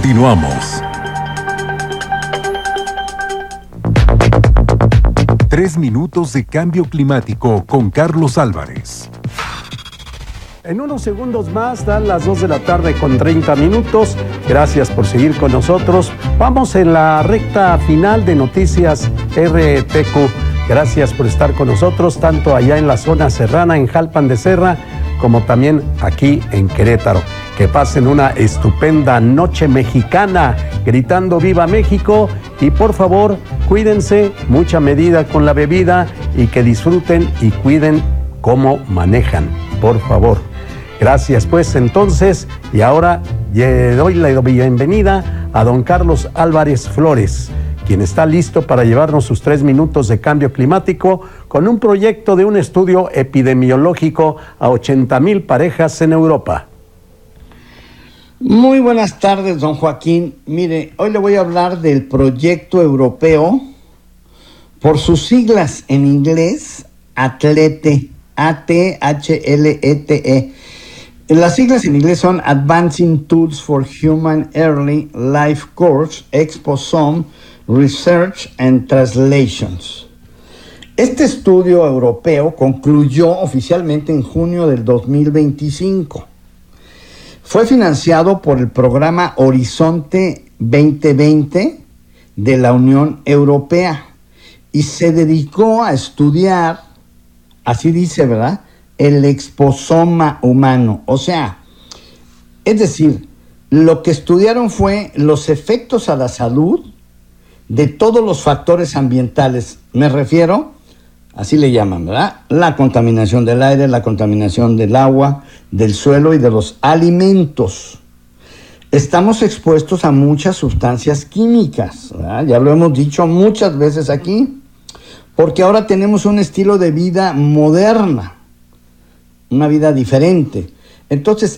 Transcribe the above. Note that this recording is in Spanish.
Continuamos. 3 minutos de cambio climático con Carlos Álvarez. En unos segundos más dan las 2 de la tarde con 30 minutos. Gracias por seguir con nosotros. Vamos en la recta final de Noticias RTQ. Gracias por estar con nosotros, tanto allá en la zona serrana, en Jalpan de Serra, como también aquí en Querétaro. Que pasen una estupenda noche mexicana, gritando ¡Viva México! Y por favor, cuídense, mucha medida con la bebida y que disfruten y cuiden cómo manejan, por favor. Gracias, pues, entonces, y ahora le doy la bienvenida a don Carlos Álvarez Flores, quien está listo para llevarnos sus 3 minutos de cambio climático con un proyecto de un estudio epidemiológico a 80,000 parejas en Europa. Muy buenas tardes, don Joaquín. Mire, hoy le voy a hablar del proyecto europeo, por sus siglas en inglés, ATHLETE, ATHLETE. Las siglas en inglés son Advancing Tools for Human Early Life Course, Exposome, Research and Translations. Este estudio europeo concluyó oficialmente en junio del 2025. Fue financiado por el programa Horizonte 2020 de la Unión Europea y se dedicó a estudiar, así dice, ¿verdad?, el exposoma humano. O sea, es decir, lo que estudiaron fue los efectos a la salud de todos los factores ambientales. Me refiero, así le llaman, ¿verdad?, la contaminación del aire, la contaminación del agua, del suelo y de los alimentos. Estamos expuestos a muchas sustancias químicas, ¿verdad? Ya lo hemos dicho muchas veces aquí, porque ahora tenemos un estilo de vida moderna, una vida diferente. Entonces,